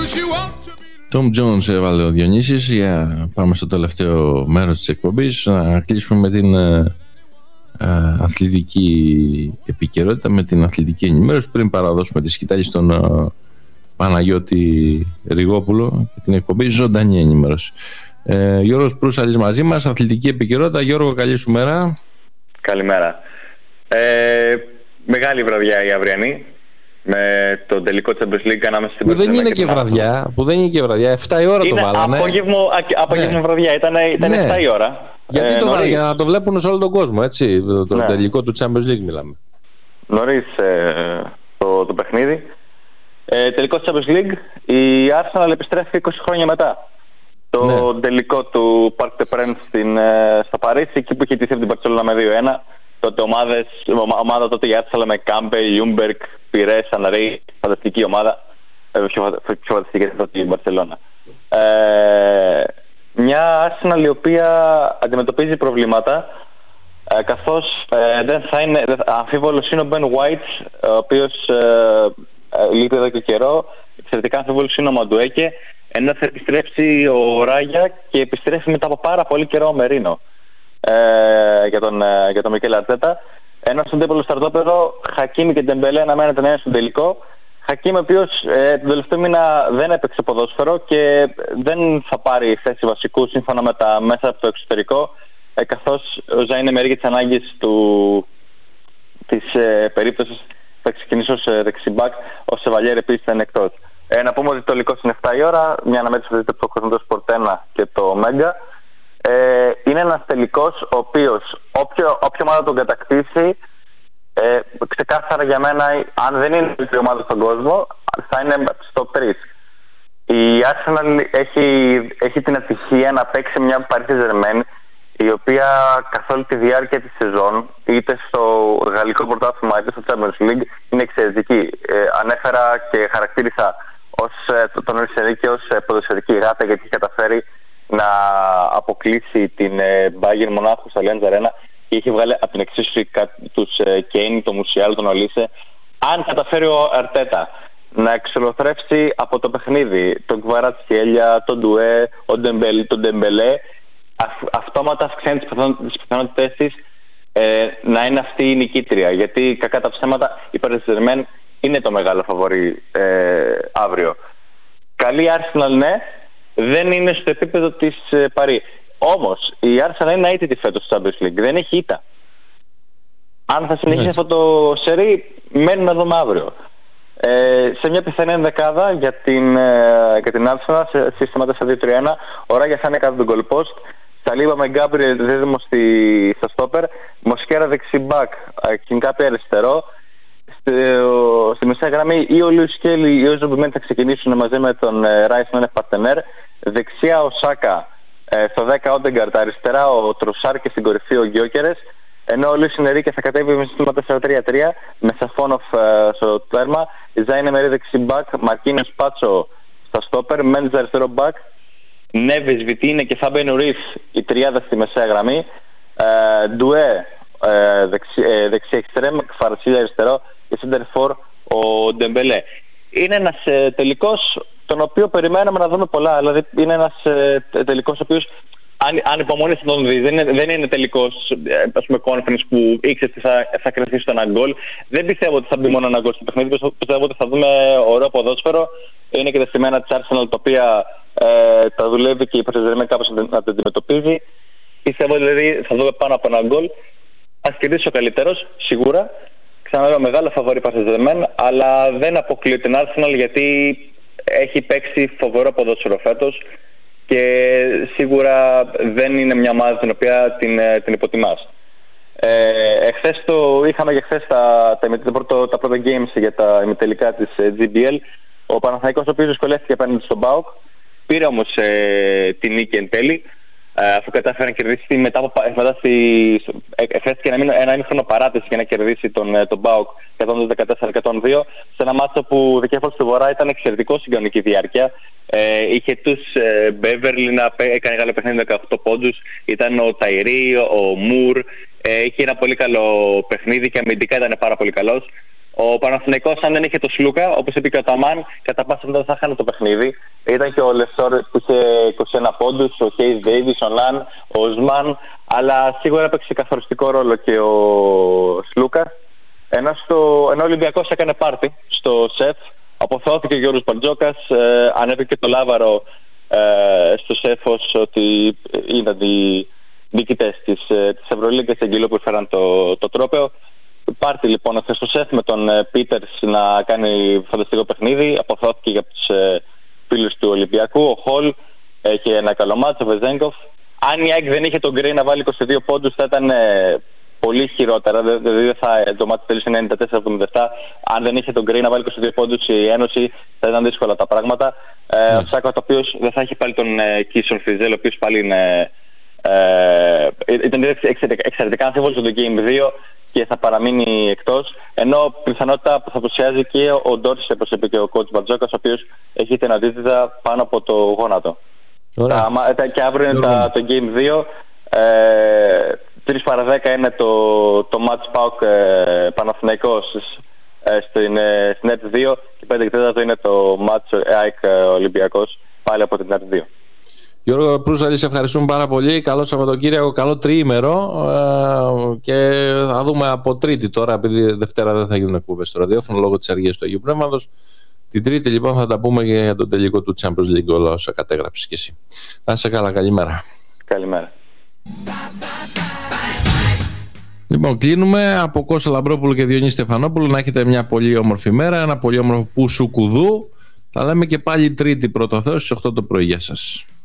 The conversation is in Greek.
Tom Jones έβαλε ο Διονύσης. Για πάμε στο τελευταίο μέρος της εκπομπής, να κλείσουμε με την αθλητική επικαιρότητα, με την αθλητική ενημέρωση, πριν παραδώσουμε τη σκητάλη στον Παναγιώτη Ριγόπουλο και την εκπομπή Ζωντανή Ενημέρωση. Γιώργος Προύσαλης μαζί μας, αθλητική επικαιρότητα. Γιώργο, καλή σου μέρα. Καλημέρα. Μεγάλη βραδιά η αυριανή, με το τελικό Champions League ανάμεσα στην Που δεν είναι και βραδιά, 7 η ώρα είναι το βάλανε. Απόγευμα βραδιά, ήταν 7 η ώρα. Γιατί το βάλανε, για να το βλέπουν σε όλο τον κόσμο, έτσι, το τελικό του Champions League μιλάμε. Νωρίς το παιχνίδι. Τελικό Champions League, η Arsenal επιστρέφει 20 χρόνια μετά. Το τελικό του Parc des Princes στο Παρίσι, εκεί που είχε τηθεί από την Barcelona με 2-1. Τότε ομάδα τότε η Arsenal με Κάμπελ, Ljungberg, Πιρές, Ανρί, φανταστική ομάδα. Πιο φανταστική από την Barcelona. Μια Arsenal η οποία αντιμετωπίζει προβλήματα, καθώς δεν θα είναι αμφίβολος είναι ο Ben White, ο οποίος λείπει εδώ και καιρό. Εξαιρετικά αμφίβολος είναι ο Μαντουέκε, ενώ θα επιστρέψει ο Ράγια και επιστρέφει μετά από πάρα πολύ καιρό ο Μερίνο για τον Μικέλ Αρτέτα. Ενώ στον τέπολο στρατόπεδο Χακίμι και Ντεμπελέ αναμένεται να είναι στον τελικό. Χακίμι, ο οποίος τον τελευταίο μήνα δεν έπαιξε ποδόσφαιρο και δεν θα πάρει θέση βασικού σύμφωνα με τα μέσα από το εξωτερικό, καθώς ο Ζαΐν Εμερί για τις ανάγκες της περίπτωσης θα ξεκινήσει ως δεξιμπάκ, ο Σεβαλιέρ επίσης θα είναι εκτός. Να πούμε ότι το τελικός είναι 7 η ώρα, μια αναμέτρηση που δείτε από το Κοσμοτέ Sport 1 και το Μέγκα. Είναι ένας τελικός ο οποίος όποια ομάδα τον κατακτήσει, ξεκάθαρα για μένα, αν δεν είναι η ομάδα στον κόσμο, θα είναι στο 3. Η Arsenal έχει την ατυχία να παίξει μια Paris Saint-Germain, η οποία καθ' όλη τη διάρκεια της σεζόν, είτε στο γαλλικό πρωτάθλημα είτε στο Champions League, είναι εξαιρετική. Ανέφερα και χαρακτήρισα τον Λουίς Ενρίκε ως ποδοσφαιρική γάτα, γιατί έχει καταφέρει να αποκλείσει την Bayern Μονάχου στο Allianz Arena και έχει βγάλει από την εξίσωση τους Κέιν, τον Μουσιάλ, τον Ολίσε. Αν καταφέρει ο Αρτέτα να εξολοθρεύσει από το παιχνίδι τον Κβαρατσχέλια, τον Ντουέ, τον Ντεμπελέ, αυτόματα αυξάνει τις πιθανότητες της να είναι αυτή η νικήτρια. Γιατί κακά τα ψέματα η Paris Saint-Germain είναι το μεγάλο φαβορί αύριο. Καλή Arsenal, ναι, δεν είναι στο επίπεδο της Παρί. Όμως η Arsenal είναι αίτητη φέτος στο Champions League, δεν έχει ήττα. Αν θα συνεχίσει αυτό το σερί, μένει να δούμε αύριο. Σε μια πιθανή ενδεκάδα για την Arsenal, σε σύστημα 4-2-3-1, ο Ράγια θα είναι κάτω τον goal post. Σαλίβα με Γκάμπριελ δίδυμο στα στόπερ, Μοσκέρα δεξιμπάκ, Κινκάπη αριστερό. Στη μεσαία γραμμή ή ο Λουίς Σκέλι ή ο Ζουμπιμέν θα ξεκινήσουν μαζί με τον Ράις να είναι παρτενέρ. Δεξιά ο Σάκα, στο 10 ο Όντεγκαρτ, αριστερά ο Τροσάρ και στην κορυφή ο Γκιόκερες. Ενώ ο Λουίς Ενρίκε θα κατέβει με σύστημα 4-3-3 με Σαφόνοφ στο τέρμα, Ζάιν Εμερί δεξιμπάκ, Μαρκίνιος Πάτσο στα στόπερ, Μέντζ αριστερό μπακ, Νέβης, Βιτίνε και Φάμπεν Ουρίθ η τριάδα στη μεσαία γραμμή, Ντουέ δεξί εξτρέμ, Κφαρσίλια αριστερό και Σέντερφορ ο Ντεμπελέ. Είναι ένας τελικός τον οποίο περιμέναμε να δούμε πολλά. Δηλαδή είναι ένας τελικός ο οποίος αν υπομονείς θα τον δεις. Δεν είναι τελικός, ας πούμε, conference που ήξερες τι θα κρυφθεί στο ένα γκολ. Δεν πιστεύω ότι θα μπει μόνο ένα γκολ στο παιχνίδι. Πιστεύω ότι θα δούμε ωραίο ποδόσφαιρο. Είναι και τα στημένα της Arsenal, τα οποία τα δουλεύει και η Paris κάπως να τα αντιμετωπίζει. Πιστεύω δηλαδή θα δούμε πάνω από ένα γκολ. Ας κερδίσει ο καλύτερος, σίγουρα. Ξαναλέω, μεγάλο φαβορί Paris, αλλά δεν αποκλείω την Arsenal, γιατί έχει παίξει φοβερό ποδόσφαιρο φέτος και σίγουρα δεν είναι μια ομάδα την οποία την υποτιμάς. Είχαμε και χθες τα πρώτα games για τα ημιτελικά της GBL. Ο Παναθηναϊκός, ο οποίος δυσκολεύτηκε απέναντι στον ΠΑΟΚ, πήρε όμως την νίκη εν τέλει, αφού κατάφερε να κερδίσει μετά χρειάστηκε ένα ημίχρονο παράτηση για να κερδίσει τον ΠΑΟΚ 114-102, σε ένα μάτσο που ο δικέφαλος του Βορρά ήταν εξαιρετικό στην κανονική διάρκεια. Είχε τους Μπέβερλι να έκανε καλό παιχνίδι 18 πόντους, ήταν ο Ταϊρή, ο Μουρ, είχε ένα πολύ καλό παιχνίδι και αμυντικά ήταν πάρα πολύ καλός. Ο Παναθηναϊκός, αν δεν είχε το Σλούκα, όπως είπε και ο Ταμάν, κατά πάσα πιθανότητα θα χάνε το παιχνίδι. Ήταν και ο Λεσόρ που είχε 21 πόντους, ο Χέις Ντέιβις, ο Ναν, ο Οσμάν, αλλά σίγουρα έπαιξε καθοριστικό ρόλο και ο Σλούκα. Ενώ ο Ολυμπιακός έκανε πάρτι στο ΣΕΦ, αποθώθηκε ο Γιώργος Μπαρτζόκας, ανέβηκε το Λάβαρο στο ΣΕΦ ως ότι ήταν οι νικητές της Ευρωλίγκας Αγγελού που έφεραν το τρόπαιο. Πάρτι λοιπόν χθες στο ΣΕΦ με τον Πίτερς να κάνει φανταστικό παιχνίδι, αποθώθηκε για τους φίλους του Ολυμπιακού. Ο Χολ έχει ένα καλό μάτσο, ο Βεζέγκοφ. Αν η ΑΕΚ δεν είχε τον Γκρέι να βάλει 22 πόντους θα ήταν πολύ χειρότερα, δηλαδή το μάτι τελείωσε 94-77. Αν δεν είχε τον Γκρέι να βάλει 22 πόντους η Ένωση θα ήταν δύσκολα τα πράγματα. Ο Σάκο, ο οποίος δεν θα έχει πάλι τον Κίσον Φιζέλ, ο οποίος πάλι ήταν εξαιρετικά αμφίβολος στο Game 2 και θα παραμείνει εκτός. Ενώ πιθανότητα που θα απουσιάζει και ο Ντόρσε, όπως είπε και ο coach Μπαρτζόκας, ο οποίος έχει την αντίθετα πάνω από το γόνατο. Και αύριο είναι το Game 2. 3 παρα 10 είναι το match PAOK Παναθηναϊκός στην ΕΡΤ 2 και 5 και 4 είναι το match ΑΕΚ Ολυμπιακός πάλι από την ΕΡΤ 2. Γιώργο Προύσαλη, σε ευχαριστούμε πάρα πολύ. Καλό Σαββατοκύριακο, καλό τριήμερο και θα δούμε από Τρίτη τώρα, επειδή Δευτέρα δεν θα γίνουν εκπομπές στο ραδιόφωνο λόγω της αργίας του Αγίου Πνεύματος. Την Τρίτη λοιπόν θα τα πούμε και για τον τελικό του Champions League, όλα όσα κατέγραψες κι εσύ. Να είσαι καλά, καλημέρα. Καλημέρα. Λοιπόν, κλείνουμε από Κώστα Λαμπρόπουλο και Διονύση Στεφανόπουλο. Να έχετε μια πολύ όμορφη μέρα, ένα πολύ όμορφο πουσου κουδού. Θα λέμε και πάλι Τρίτη πρώτο Θεός στις 8 το πρωί. Γεια σας.